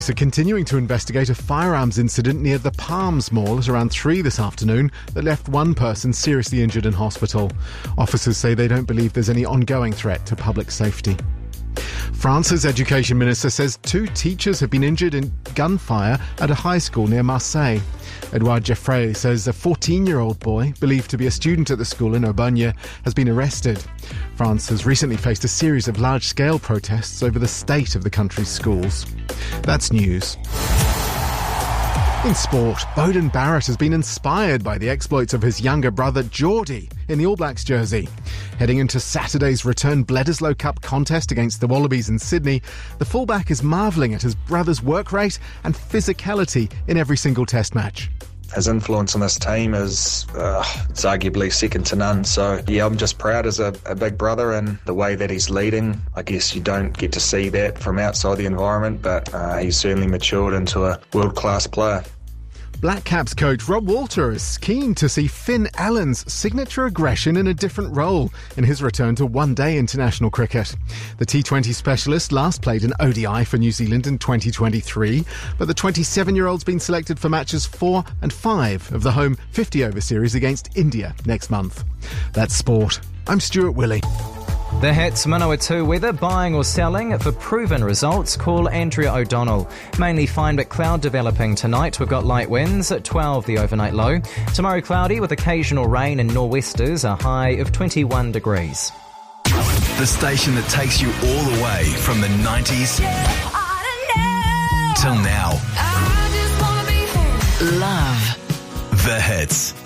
Are continuing to investigate a firearms incident near the Palms Mall at around 3 this afternoon that left one person seriously injured in hospital. Officers say they don't believe there's any ongoing threat to public safety. France's education minister says 2 teachers have been injured in gunfire at a high school near Marseille. Edouard Geoffrey says a 14-year-old boy, believed to be a student at the school in Aubagne, has been arrested. France has recently faced a series of large-scale protests over the state of the country's schools. That's news. In sport, Beauden Barrett has been inspired by the exploits of his younger brother Geordie in the All Blacks jersey. Heading into Saturday's return Bledisloe Cup contest against the Wallabies in Sydney, the fullback is marvelling at his brother's work rate and physicality in every single test match. His influence on this team is it's arguably second to none. So, yeah, I'm just proud as a big brother and the way that he's leading. I guess you don't get to see that from outside the environment, but he's certainly matured into a world-class player. Black Caps coach Rob Walter is keen to see Finn Allen's signature aggression in a different role in his return to one-day international cricket. The T20 specialist last played an ODI for New Zealand in 2023, but the 27-year-old's been selected for matches 4 and 5 of the home 50-over series against India next month. That's sport. I'm Stuart Willey. The Hits Manawatu weather, buying or selling. For proven results, call Andrea O'Donnell. Mainly fine but cloud developing tonight. We've got light winds at 12, the overnight low. Tomorrow cloudy with occasional rain and nor'westers, a high of 21 degrees. The station that takes you all the way from the 90s till now. Love The Hits.